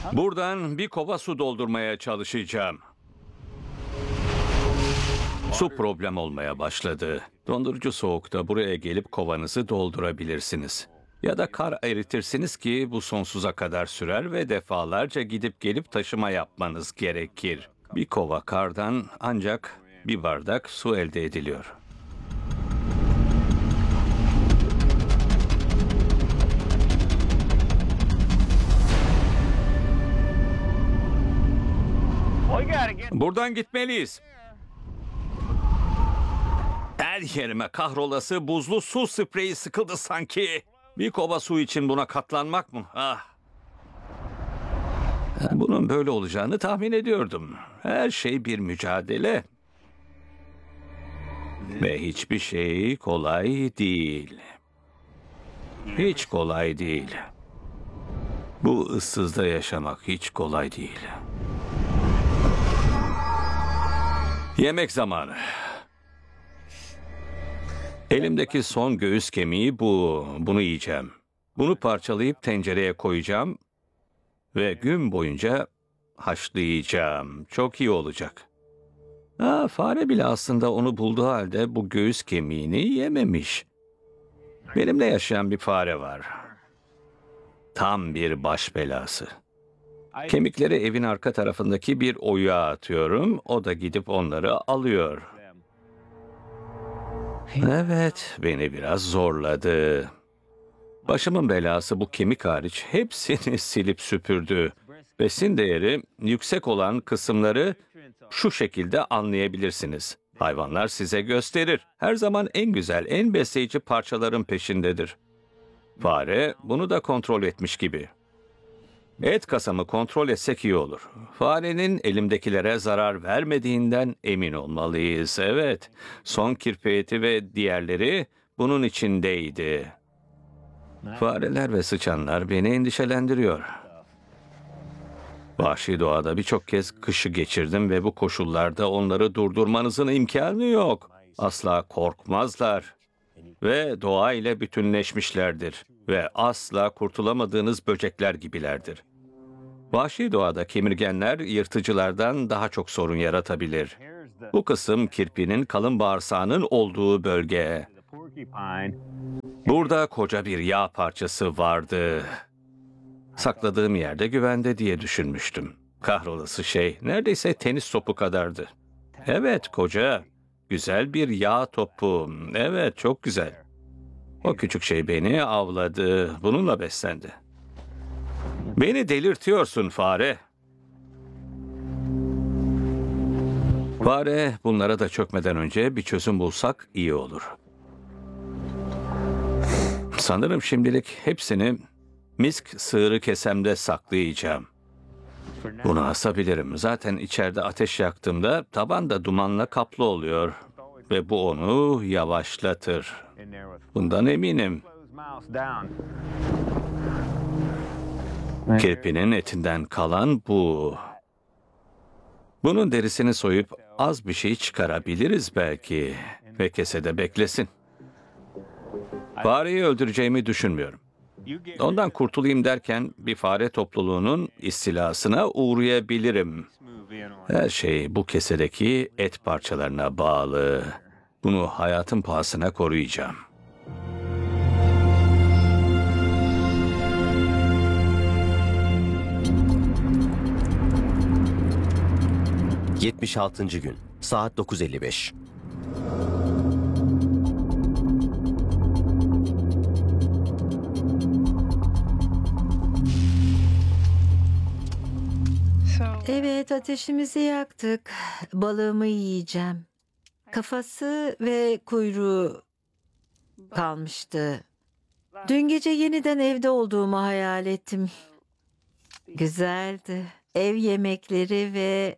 Buradan bir kova su doldurmaya çalışacağım. Su problem olmaya başladı. Dondurucu soğukta buraya gelip kovanızı doldurabilirsiniz. Ya da kar eritirsiniz ki bu sonsuza kadar sürer ve defalarca gidip gelip taşıma yapmanız gerekir. Bir kova kardan ancak bir bardak su elde ediliyor. Buradan gitmeliyiz. Her yerime kahrolası buzlu su spreyi sıkıldı sanki. Bir kova su için buna katlanmak mı? Ah. Bunun böyle olacağını tahmin ediyordum. Her şey bir mücadele. Ve hiçbir şey kolay değil. Hiç kolay değil. Bu ıssızda yaşamak hiç kolay değil. Yemek zamanı. Elimdeki son göğüs kemiği bu. Bunu yiyeceğim. Bunu parçalayıp tencereye koyacağım ve gün boyunca haşlayacağım. Çok iyi olacak. Fare bile aslında onu bulduğu halde bu göğüs kemiğini yememiş. Benimle yaşayan bir fare var. Tam bir baş belası. Kemikleri evin arka tarafındaki bir oyuğa atıyorum. O da gidip onları alıyor. Evet, beni biraz zorladı. Başımın belası bu kemik hariç hepsini silip süpürdü. Besin değeri yüksek olan kısımları şu şekilde anlayabilirsiniz. Hayvanlar size gösterir. Her zaman en güzel, en besleyici parçaların peşindedir. Fare bunu da kontrol etmiş gibi. Et kasamı kontrol etsek iyi olur. Farenin elimdekilere zarar vermediğinden emin olmalıyız. Evet, son kirpi eti ve diğerleri bunun içindeydi. Fareler ve sıçanlar beni endişelendiriyor. Vahşi doğada birçok kez kışı geçirdim ve bu koşullarda onları durdurmanızın imkanı yok. Asla korkmazlar ve doğa ile bütünleşmişlerdir ve asla kurtulamadığınız böcekler gibilerdir. Vahşi doğada kemirgenler yırtıcılardan daha çok sorun yaratabilir. Bu kısım kirpinin kalın bağırsağının olduğu bölge. Burada koca bir yağ parçası vardı. Sakladığım yerde güvende diye düşünmüştüm. Kahrolası şey neredeyse tenis topu kadardı. Evet, koca, güzel bir yağ topu. Evet, çok güzel. O küçük şey beni avladı. Bununla beslendi. Beni delirtiyorsun fare. Fare, bunlara da çökmeden önce bir çözüm bulsak iyi olur. Sanırım şimdilik hepsini misk sığırı kesemde saklayacağım. Bunu asabilirim. Zaten içeride ateş yaktığımda taban da dumanla kaplı oluyor. Ve bu onu yavaşlatır. Bundan eminim. Kirpinin etinden kalan bu. Bunun derisini soyup az bir şey çıkarabiliriz belki. Ve kesede beklesin. Fareyi öldüreceğimi düşünmüyorum. Ondan kurtulayım derken bir fare topluluğunun istilasına uğrayabilirim. Her şey bu kesedeki et parçalarına bağlı. Bunu hayatın pahasına koruyacağım. ...76. gün, saat 9:55. Evet, ateşimizi yaktık. Balığımı yiyeceğim. Kafası ve kuyruğu kalmıştı. Dün gece yeniden evde olduğumu hayal ettim. Güzeldi. Ev yemekleri ve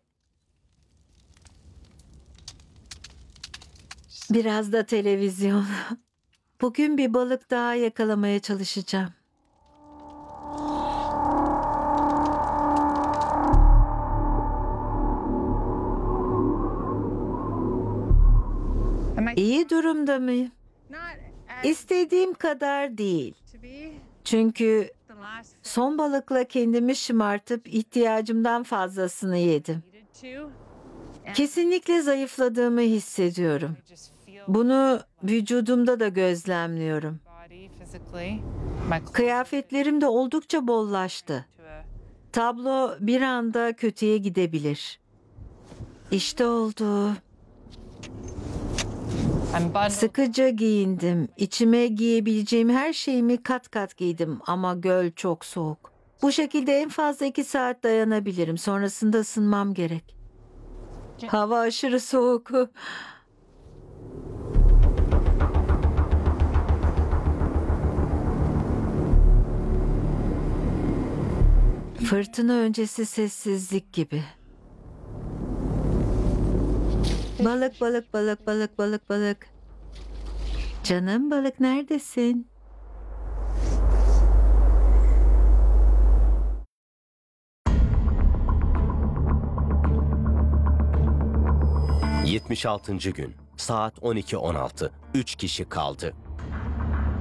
biraz da televizyon. Bugün bir balık daha yakalamaya çalışacağım. İyi durumda mıyım? İstediğim kadar değil. Çünkü Son balıkla kendimi şımartıp ihtiyacımdan fazlasını yedim. Kesinlikle zayıfladığımı hissediyorum. Bunu vücudumda da gözlemliyorum. Kıyafetlerim de oldukça bollaştı. Tablo bir anda kötüye gidebilir. İşte oldu. Sıkıca giyindim. İçime giyebileceğim her şeyimi kat kat giydim ama göl çok soğuk. Bu şekilde en fazla 2 saat dayanabilirim. Sonrasında ısınmam gerek. Hava aşırı soğuk. Fırtına öncesi sessizlik gibi. Balık, balık, balık, balık, balık, balık. Canım balık neredesin? ...76. gün. Saat 12.16. 3 kişi kaldı.